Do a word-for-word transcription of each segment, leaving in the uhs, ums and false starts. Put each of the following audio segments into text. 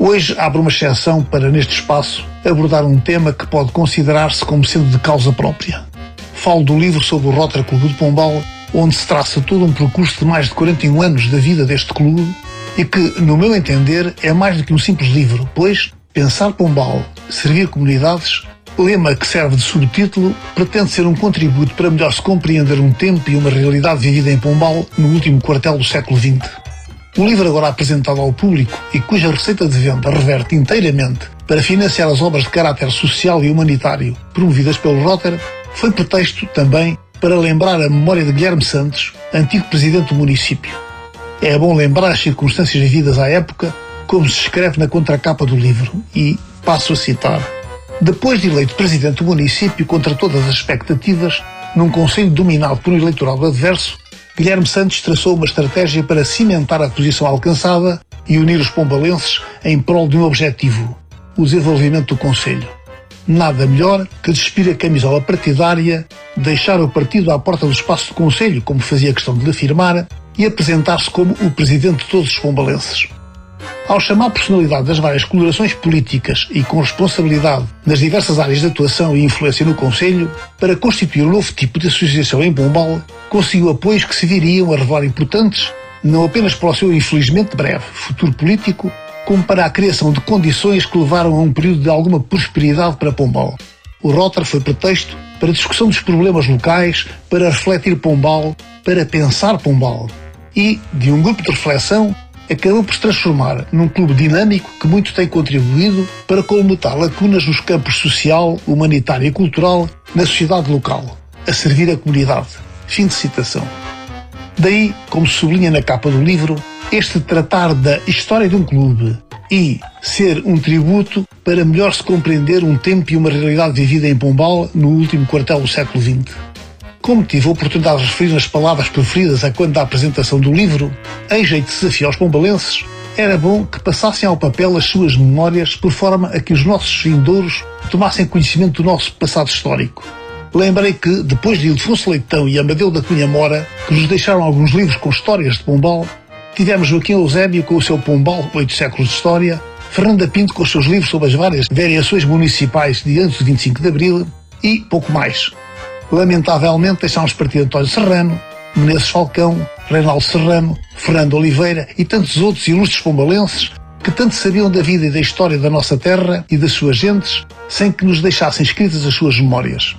Hoje abro uma exceção para, neste espaço, abordar um tema que pode considerar-se como sendo de causa própria. Falo do livro sobre o Rotary Clube de Pombal, onde se traça todo um percurso de mais de quarenta e um anos da vida deste clube e que, no meu entender, é mais do que um simples livro, pois Pensar Pombal, Servir Comunidades, lema que serve de subtítulo, pretende ser um contributo para melhor se compreender um tempo e uma realidade vivida em Pombal no último quartel do século vinte. O livro agora apresentado ao público e cuja receita de venda reverte inteiramente para financiar as obras de caráter social e humanitário promovidas pelo Rotary, foi pretexto também para lembrar a memória de Guilherme Santos, antigo presidente do município. É bom lembrar as circunstâncias vividas à época, como se escreve na contracapa do livro, e passo a citar. Depois de eleito presidente do município contra todas as expectativas, num conselho dominado por um eleitorado adverso, Guilherme Santos traçou uma estratégia para cimentar a posição alcançada e unir os pombalenses em prol de um objetivo, o desenvolvimento do concelho. Nada melhor que despir a camisola partidária, deixar o partido à porta do espaço do concelho, como fazia questão de lhe afirmar, e apresentar-se como o presidente de todos os pombalenses. Ao chamar personalidade das várias colorações políticas e com responsabilidade nas diversas áreas de atuação e influência no concelho, para constituir um novo tipo de associação em Pombal, conseguiu apoios que se viriam a revelar importantes, não apenas para o seu infelizmente breve futuro político, como para a criação de condições que levaram a um período de alguma prosperidade para Pombal. O Rotary foi pretexto para a discussão dos problemas locais, para refletir Pombal, para pensar Pombal. E, de um grupo de reflexão, acabou por se transformar num clube dinâmico que muito tem contribuído para colmatar lacunas nos campos social, humanitário e cultural na sociedade local, a servir a comunidade. Fim de citação. Daí, como se sublinha na capa do livro, este tratar da história de um clube e ser um tributo para melhor se compreender um tempo e uma realidade vivida em Pombal no último quartel do século vinte. Como tive a oportunidade de referir nas palavras preferidas a quando da apresentação do livro, em jeito de desafio aos pombalenses, era bom que passassem ao papel as suas memórias por forma a que os nossos vindouros tomassem conhecimento do nosso passado histórico. Lembrei que, depois de Ildefonso Leitão e Amadeu da Cunha Mora, que nos deixaram alguns livros com histórias de Pombal, tivemos Joaquim Eusébio com o seu Pombal, oito séculos de história, Fernanda Pinto com os seus livros sobre as várias variações municipais de antes do vinte e cinco de Abril e pouco mais. Lamentavelmente deixámos partir António Serrano, Menezes Falcão, Reinaldo Serrano, Fernando Oliveira e tantos outros ilustres pombalenses que tanto sabiam da vida e da história da nossa terra e das suas gentes, sem que nos deixassem escritas as suas memórias.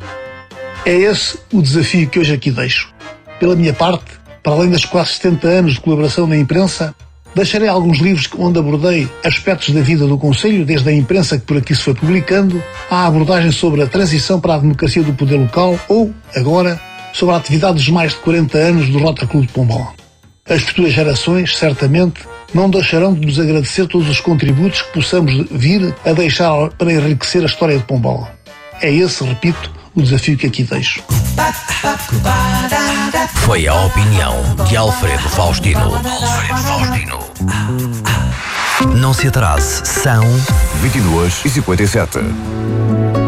É esse o desafio que hoje aqui deixo. Pela minha parte, para além das quase setenta anos de colaboração na imprensa, deixarei alguns livros onde abordei aspectos da vida do concelho, desde a imprensa que por aqui se foi publicando, à abordagem sobre a transição para a democracia do poder local ou, agora, sobre a atividade dos mais de quarenta anos do Rotary Clube de Pombal. As futuras gerações, certamente, não deixarão de nos agradecer todos os contributos que possamos vir a deixar para enriquecer a história de Pombal. É esse, repito, o desafio que aqui deixo. Foi a opinião de Alfredo Faustino. Alfredo Faustino. Não se atrase, são vinte e duas e cinquenta e sete.